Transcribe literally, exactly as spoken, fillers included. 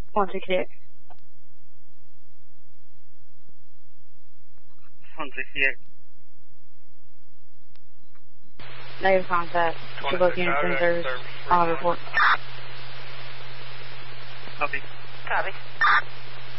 one sixty-eight. one sixty-eight. Negative contact. Two both units in service. On report. Copy. Copy.